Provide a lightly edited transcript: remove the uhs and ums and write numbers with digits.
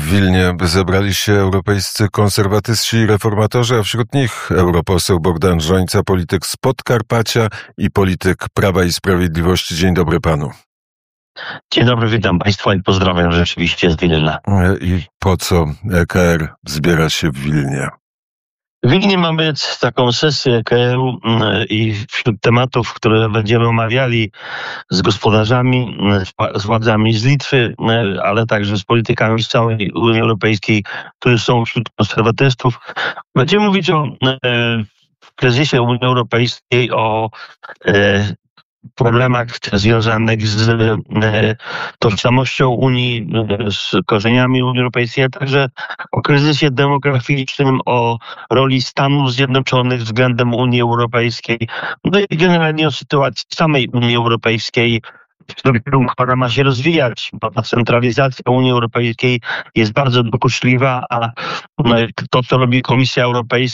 Wilnie zebrali się europejscy konserwatyści i reformatorzy, a wśród nich europoseł Bogdan Rzońca, polityk z Podkarpacia i polityk Prawa i Sprawiedliwości. Dzień dobry panu. Dzień dobry, witam państwa i pozdrawiam rzeczywiście z Wilna. I po co EKR zbiera się w Wilnie? W Wilnie mamy taką sesję EKR-u i wśród tematów, które będziemy omawiali z gospodarzami, z władzami z Litwy, ale także z politykami z całej Unii Europejskiej, którzy są wśród konserwatystów, będziemy mówić o kryzysie Unii Europejskiej, o problemach związanych z tożsamością Unii, z korzeniami Unii Europejskiej, a także o kryzysie demograficznym, o roli Stanów Zjednoczonych względem Unii Europejskiej, no i generalnie o sytuacji samej Unii Europejskiej, w którym kierunku ona ma się rozwijać, bo ta centralizacja Unii Europejskiej jest bardzo dokuczliwa, a to, co robi Komisja Europejska,